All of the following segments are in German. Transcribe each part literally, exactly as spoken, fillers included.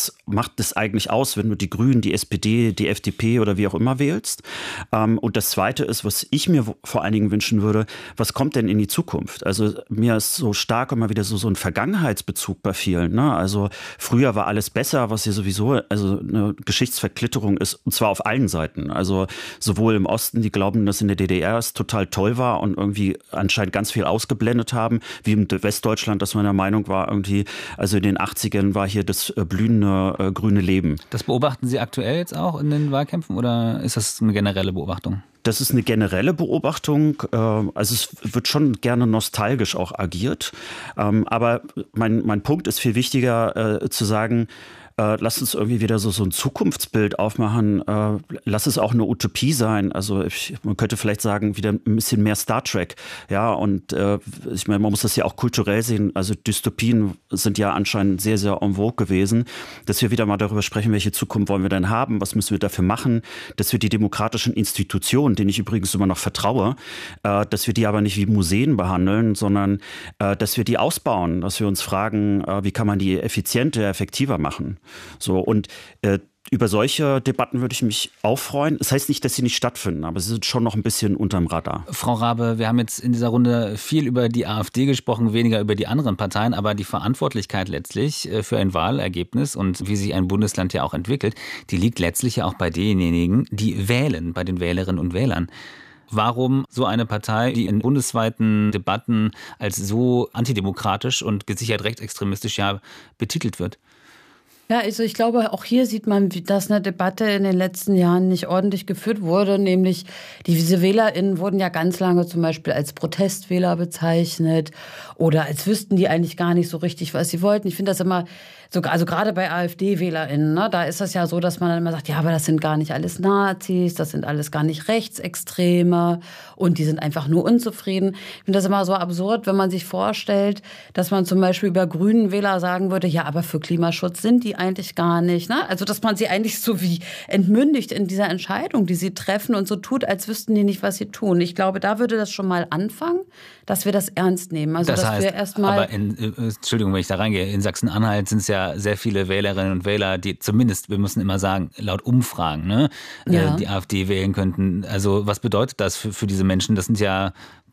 was macht das eigentlich aus, wenn du die Grünen, die S P D, die F D P oder wie auch immer wählst? Ähm, und das Zweite ist, was ich mir vor allen Dingen wünschen würde, was kommt denn in die Zukunft? Also mir ist so stark immer wieder so, so ein Vergangenheitsbezug bei vielen. Ne? Also früher war alles besser, was ja sowieso also eine Geschichtsverklitterung ist, und zwar auf allen Seiten. Also sowohl im Osten, die glauben, dass in der D D R es total toll war und irgendwie anscheinend ganz viel ausgeblendet haben, wie im Westdeutschland, dass man der Meinung war, irgendwie, also in den achtzigern war hier das blühende äh, grüne Leben. Das beobachten Sie aktuell jetzt auch in den Wahlkämpfen oder ist das eine generelle Beobachtung? Das ist eine generelle Beobachtung. Also es wird schon gerne nostalgisch auch agiert. Aber mein, mein Punkt ist viel wichtiger äh, zu sagen, Äh, lass uns irgendwie wieder so, so ein Zukunftsbild aufmachen. Äh, lass es auch eine Utopie sein. Also ich, man könnte vielleicht sagen, wieder ein bisschen mehr Star Trek. Ja, und äh, ich meine, man muss das ja auch kulturell sehen. Also Dystopien sind ja anscheinend sehr, sehr en vogue gewesen. Dass wir wieder mal darüber sprechen, welche Zukunft wollen wir denn haben? Was müssen wir dafür machen? Dass wir die demokratischen Institutionen, denen ich übrigens immer noch vertraue, äh, dass wir die aber nicht wie Museen behandeln, sondern äh, dass wir die ausbauen. Dass wir uns fragen, äh, wie kann man die effizienter, effektiver machen? So, und äh, über solche Debatten würde ich mich auch freuen. Das heißt nicht, dass sie nicht stattfinden, aber sie sind schon noch ein bisschen unterm Radar. Frau Raabe, wir haben jetzt in dieser Runde viel über die AfD gesprochen, weniger über die anderen Parteien, aber die Verantwortlichkeit letztlich für ein Wahlergebnis und wie sich ein Bundesland ja auch entwickelt, die liegt letztlich ja auch bei denjenigen, die wählen, bei den Wählerinnen und Wählern. Warum so eine Partei, die in bundesweiten Debatten als so antidemokratisch und gesichert rechtsextremistisch ja betitelt wird? Ja, also ich glaube, auch hier sieht man, dass eine Debatte in den letzten Jahren nicht ordentlich geführt wurde. Nämlich diese WählerInnen wurden ja ganz lange zum Beispiel als Protestwähler bezeichnet oder als wüssten die eigentlich gar nicht so richtig, was sie wollten. Ich finde das immer, so, also gerade bei AfD-WählerInnen, ne, da ist das ja so, dass man dann immer sagt, ja, aber das sind gar nicht alles Nazis, das sind alles gar nicht Rechtsextreme und die sind einfach nur unzufrieden. Ich finde das immer so absurd, wenn man sich vorstellt, dass man zum Beispiel über grünen Wähler sagen würde, ja, aber für Klimaschutz sind die eigentlich gar nicht. Ne? Also dass man sie eigentlich so wie entmündigt in dieser Entscheidung, die sie treffen und so tut, als wüssten die nicht, was sie tun. Ich glaube, da würde das schon mal anfangen, dass wir das ernst nehmen. Also das dass heißt, wir erstmal. Aber in, Entschuldigung, wenn ich da reingehe, in Sachsen-Anhalt sind es ja sehr viele Wählerinnen und Wähler, die zumindest, wir müssen immer sagen, laut Umfragen, ne, ja. die AfD wählen könnten. Also was bedeutet das für, für diese Menschen? Das sind ja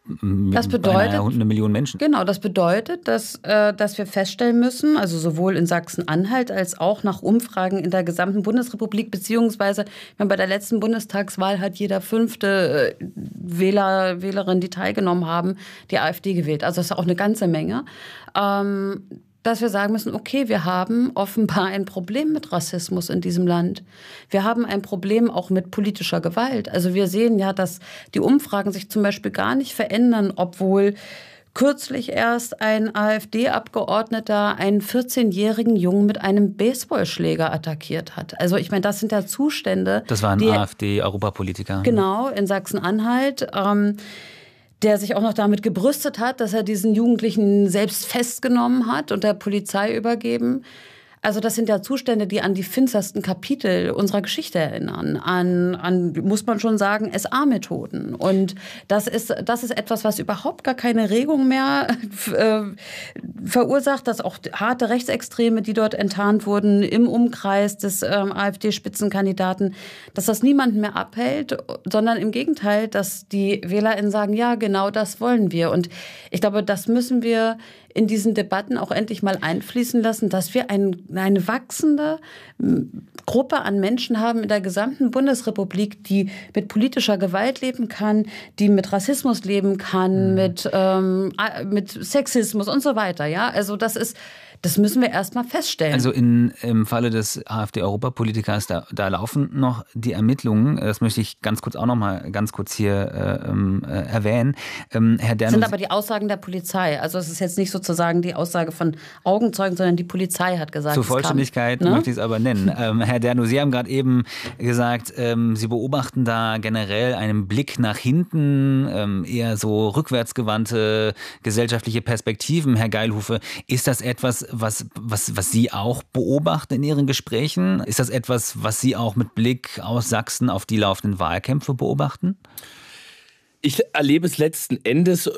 Das bedeutet, eine Million Menschen. Genau, das bedeutet, dass, äh, dass wir feststellen müssen, also sowohl in Sachsen-Anhalt als auch nach Umfragen in der gesamten Bundesrepublik, beziehungsweise bei der letzten Bundestagswahl hat jeder fünfte äh, Wähler, Wählerin, die teilgenommen haben, die AfD gewählt. Also das ist auch eine ganze Menge. Ähm, dass wir sagen müssen, okay, wir haben offenbar ein Problem mit Rassismus in diesem Land. Wir haben ein Problem auch mit politischer Gewalt. Also wir sehen ja, dass die Umfragen sich zum Beispiel gar nicht verändern, obwohl kürzlich erst ein AfD-Abgeordneter einen vierzehnjährigen Jungen mit einem Baseballschläger attackiert hat. Also ich meine, das sind ja Zustände. Das war ein die, AfD-Europapolitiker. Genau, in Sachsen-Anhalt. Ähm, der sich auch noch damit gebrüstet hat, dass er diesen Jugendlichen selbst festgenommen hat und der Polizei übergeben. Also das sind ja Zustände, die an die finstersten Kapitel unserer Geschichte erinnern, an, an muss man schon sagen, S A-Methoden. Und das ist, das ist etwas, was überhaupt gar keine Regung mehr äh, verursacht, dass auch harte Rechtsextreme, die dort enttarnt wurden im Umkreis des ähm, AfD-Spitzenkandidaten, dass das niemanden mehr abhält, sondern im Gegenteil, dass die WählerInnen sagen, ja, genau das wollen wir. Und ich glaube, das müssen wir in diesen Debatten auch endlich mal einfließen lassen, dass wir ein, eine wachsende Gruppe an Menschen haben in der gesamten Bundesrepublik, die mit politischer Gewalt leben kann, die mit Rassismus leben kann, mhm. mit, ähm, mit Sexismus und so weiter. Ja, also das ist Das müssen wir erst mal feststellen. Also in, im Falle des AfD-Europapolitikers, da, da laufen noch die Ermittlungen. Das möchte ich ganz kurz auch noch mal ganz kurz hier äh, äh, erwähnen. Ähm, Herr Dernus, das sind aber die Aussagen der Polizei. Also es ist jetzt nicht sozusagen die Aussage von Augenzeugen, sondern die Polizei hat gesagt, zur Vollständigkeit kam, ne? möchte ich es aber nennen. ähm, Herr Dernus, Sie haben gerade eben gesagt, ähm, Sie beobachten da generell einen Blick nach hinten, ähm, eher so rückwärtsgewandte gesellschaftliche Perspektiven. Herr Geilhufe, ist das etwas, Was, was, was Sie auch beobachten in Ihren Gesprächen? Ist das etwas, was Sie auch mit Blick aus Sachsen auf die laufenden Wahlkämpfe beobachten? Ich erlebe es letzten Endes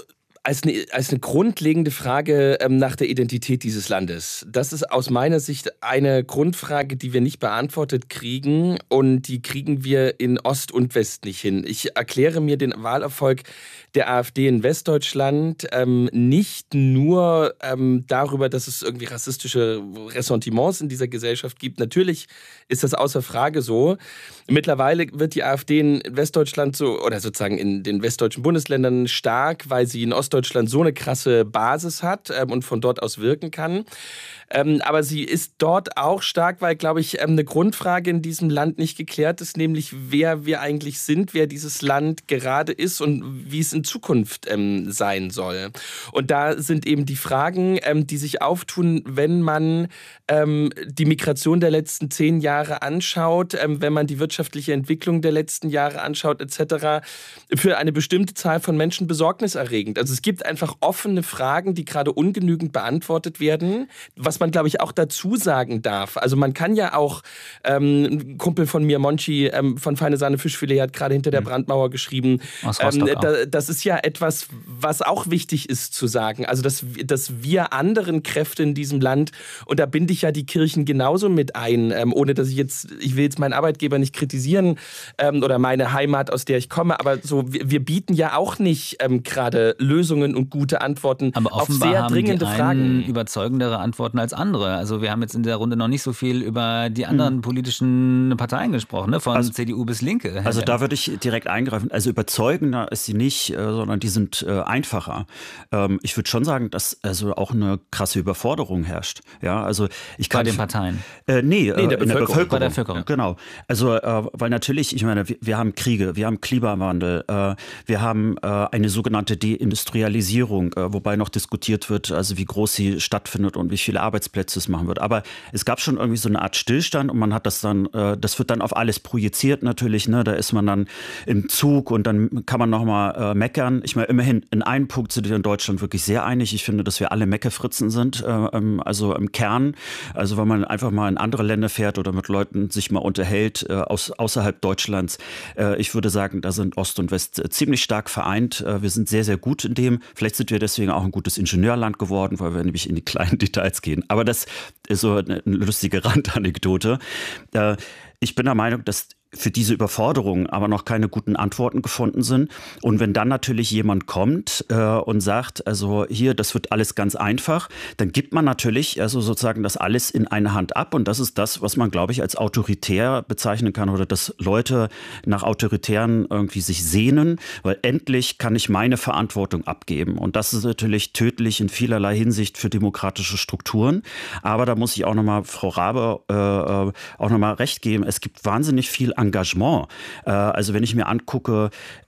als eine, als eine grundlegende Frage ähm, nach der Identität dieses Landes. Das ist aus meiner Sicht eine Grundfrage, die wir nicht beantwortet kriegen und die kriegen wir in Ost und West nicht hin. Ich erkläre mir den Wahlerfolg der AfD in Westdeutschland ähm, nicht nur ähm, darüber, dass es irgendwie rassistische Ressentiments in dieser Gesellschaft gibt. Natürlich ist das außer Frage so. Mittlerweile wird die AfD in Westdeutschland so, oder sozusagen in den westdeutschen Bundesländern stark, weil sie in Ostdeutschland so eine krasse Basis hat ähm, und von dort aus wirken kann. Ähm, aber sie ist dort auch stark, weil, glaube ich, ähm, eine Grundfrage in diesem Land nicht geklärt ist, nämlich wer wir eigentlich sind, wer dieses Land gerade ist und wie es in Zukunft ähm, sein soll. Und da sind eben die Fragen, ähm, die sich auftun, wenn man ähm, die Migration der letzten zehn Jahre anschaut, ähm, wenn man die wirtschaftliche Entwicklung der letzten Jahre anschaut, et cetera, für eine bestimmte Zahl von Menschen besorgniserregend. Also es gibt einfach offene Fragen, die gerade ungenügend beantwortet werden, was man, glaube ich, auch dazu sagen darf. Also man kann ja auch, ähm, ein Kumpel von mir, Monchi, ähm, von Feine Sahne Fischfilet, hat gerade hinter der Brandmauer geschrieben, ähm, da, das ist ja etwas, was auch wichtig ist zu sagen. Also dass, dass wir anderen Kräfte in diesem Land, und da binde ich ja die Kirchen genauso mit ein, ähm, ohne dass ich jetzt, ich will jetzt meinen Arbeitgeber nicht kritisieren ähm, oder meine Heimat, aus der ich komme, aber so, wir, wir bieten ja auch nicht ähm, gerade Lösungen und gute Antworten aber auf sehr haben dringende die einen Fragen. Überzeugendere Antworten als andere. Also wir haben jetzt in der Runde noch nicht so viel über die anderen hm. politischen Parteien gesprochen, ne? Von also, C D U bis Linke. Also da würde ich direkt eingreifen. Also überzeugender ist sie nicht, äh, sondern die sind äh, einfacher. Ähm, ich würde schon sagen, dass also auch eine krasse Überforderung herrscht. Ja, also ich kann bei den Parteien? Äh, nee, äh, nee in, der in der Bevölkerung. Bei der Bevölkerung. Genau. Also äh, weil natürlich, ich meine, wir, wir haben Kriege, wir haben Klimawandel, äh, wir haben äh, eine sogenannte Deindustrialisierung, äh, wobei noch diskutiert wird, also wie groß sie stattfindet und wie viele Arbeitsplätze es machen wird. Aber es gab schon irgendwie so eine Art Stillstand und man hat das dann, äh, das wird dann auf alles projiziert natürlich, ne? Da ist man dann im Zug und dann kann man nochmal äh, meckern. Ich meine, immerhin in einem Punkt sind wir in Deutschland wirklich sehr einig. Ich finde, dass wir alle Meckefritzen sind, äh, also im Kern. Also wenn man einfach mal in andere Länder fährt oder mit Leuten sich mal unterhält äh, aus, außerhalb Deutschlands. Äh, ich würde sagen, da sind Ost und West äh, ziemlich stark vereint. Äh, wir sind sehr, sehr gut in dem. Vielleicht sind wir deswegen auch ein gutes Ingenieurland geworden, weil wir nämlich in die kleinen Details gehen. Aber das ist so eine, eine lustige Randanekdote. Äh, ich bin der Meinung, dass für diese Überforderung aber noch keine guten Antworten gefunden sind. Und wenn dann natürlich jemand kommt äh, und sagt, also hier, das wird alles ganz einfach, dann gibt man natürlich also sozusagen das alles in eine Hand ab. Und das ist das, was man, glaube ich, als autoritär bezeichnen kann oder dass Leute nach Autoritären irgendwie sich sehnen, weil endlich kann ich meine Verantwortung abgeben. Und das ist natürlich tödlich in vielerlei Hinsicht für demokratische Strukturen. Aber da muss ich auch nochmal Frau Rabe äh, auch nochmal recht geben. Es gibt wahnsinnig viel Engagement. Also wenn ich mir angucke,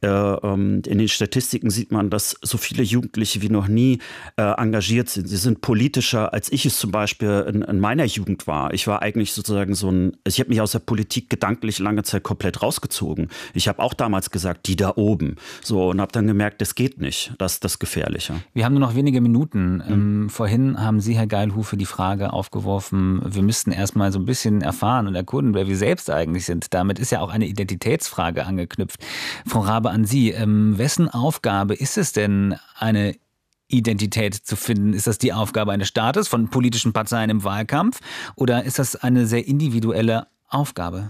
in den Statistiken sieht man, dass so viele Jugendliche wie noch nie engagiert sind. Sie sind politischer, als ich es zum Beispiel in, in meiner Jugend war. Ich war eigentlich sozusagen so ein, ich habe mich aus der Politik gedanklich lange Zeit komplett rausgezogen. Ich habe auch damals gesagt, die da oben. So, und habe dann gemerkt, das geht nicht. Das ist das Gefährliche. Wir haben nur noch wenige Minuten. Mhm. Ähm, vorhin haben Sie, Herr Geilhufe, die Frage aufgeworfen, wir müssten erstmal so ein bisschen erfahren und erkunden, wer wir selbst eigentlich sind. Damit ist ja auch eine Identitätsfrage angeknüpft. Frau Rabe, an Sie. Ähm, wessen Aufgabe ist es denn, eine Identität zu finden? Ist das die Aufgabe eines Staates, von politischen Parteien im Wahlkampf? Oder ist das eine sehr individuelle Aufgabe?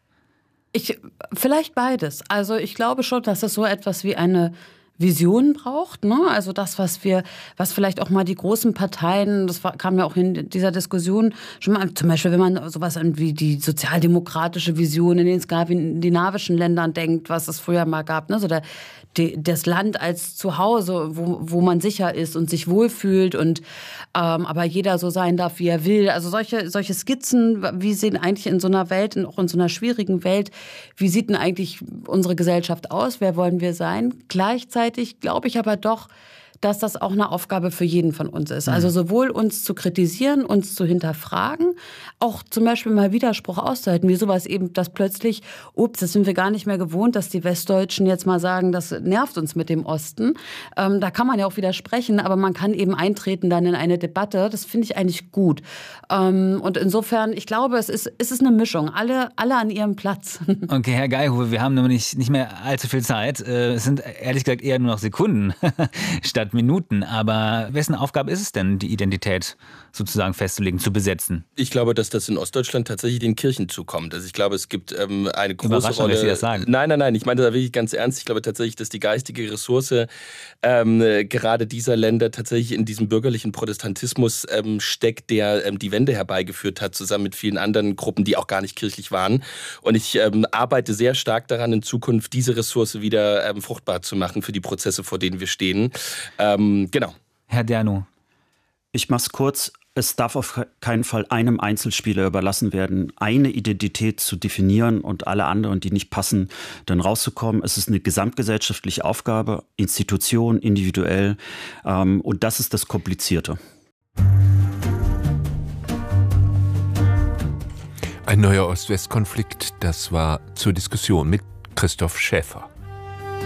Ich, vielleicht beides. Also ich glaube schon, dass es so etwas wie eine Vision braucht, ne? Also das, was wir, was vielleicht auch mal die großen Parteien, das war, kam ja auch in dieser Diskussion schon mal, zum Beispiel, wenn man sowas wie die sozialdemokratische Vision in den skandinavischen Ländern denkt, was es früher mal gab, ne? So der, die, das Land als Zuhause, wo, wo man sicher ist und sich wohlfühlt und ähm, aber jeder so sein darf, wie er will. Also solche, solche Skizzen, wie sehen eigentlich in so einer Welt, auch in so einer schwierigen Welt, wie sieht denn eigentlich unsere Gesellschaft aus? Wer wollen wir sein? Gleichzeitig glaube ich aber doch, dass das auch eine Aufgabe für jeden von uns ist. Also sowohl uns zu kritisieren, uns zu hinterfragen, auch zum Beispiel mal Widerspruch auszuhalten, wie sowas eben, dass plötzlich, ups, das sind wir gar nicht mehr gewohnt, dass die Westdeutschen jetzt mal sagen, das nervt uns mit dem Osten. Ähm, da kann man ja auch widersprechen, aber man kann eben eintreten dann in eine Debatte. Das finde ich eigentlich gut. Ähm, und insofern, ich glaube, es ist, es ist eine Mischung. Alle, alle an ihrem Platz. Okay, Herr Geilhufe, wir haben nämlich nicht mehr allzu viel Zeit. Es sind ehrlich gesagt eher nur noch Sekunden statt hundert Minuten. Aber wessen Aufgabe ist es denn, die Identität sozusagen festzulegen, zu besetzen? Ich glaube, dass das in Ostdeutschland tatsächlich den Kirchen zukommt. Also ich glaube, es gibt ähm, eine große Überraschung, Rolle. dass Sie das sagen. Nein, nein, nein, ich meine das wirklich ganz ernst. Ich glaube tatsächlich, dass die geistige Ressource ähm, gerade dieser Länder tatsächlich in diesem bürgerlichen Protestantismus ähm, steckt, der ähm, die Wende herbeigeführt hat, zusammen mit vielen anderen Gruppen, die auch gar nicht kirchlich waren. Und ich ähm, arbeite sehr stark daran, in Zukunft diese Ressource wieder ähm, fruchtbar zu machen für die Prozesse, vor denen wir stehen. Ähm, genau. Herr Dernow. Ich mach's kurz. Es darf auf keinen Fall einem Einzelspieler überlassen werden, eine Identität zu definieren und alle anderen, die nicht passen, dann rauszukommen. Es ist eine gesamtgesellschaftliche Aufgabe, Institution, individuell. Ähm, und das ist das Komplizierte. Ein neuer Ost-West-Konflikt, das war zur Diskussion mit Christoph Schäfer.